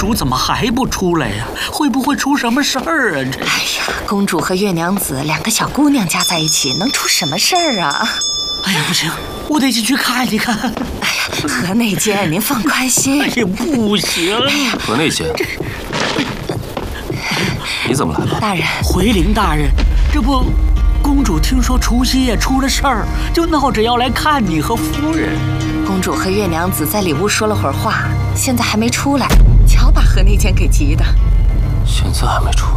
主怎么还不出来呀？会不会出什么事儿啊？ 哎呀，公主和月娘子两个小姑娘加在一起，能出什么事儿啊？ 哎呀，不行，我得进去看一看。 哎呀，河内监，您放宽心。 哎呀，不行！ 河内监，你怎么来了？ 大人， 回灵大人，这不，公主听说除夕夜出了事儿，就闹着要来看你和夫人。 公主和月娘子在里屋说了会儿话，现在还没出来，瞧把河内监给急的。 现在还没出。